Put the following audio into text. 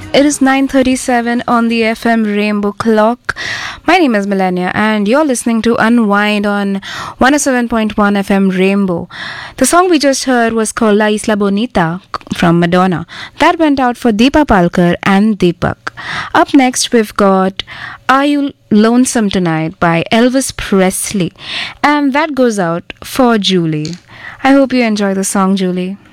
It is 9:37 on the FM Rainbow clock. My name is Millennia and you're listening to Unwind on 107.1 FM Rainbow. The song we just heard was called La Isla Bonita from Madonna. That went out for Deepa Palkar and Deepak. Up next we've got Are You Lonesome Tonight by Elvis Presley, and that goes out for Julie. I hope you enjoy the song, Julie.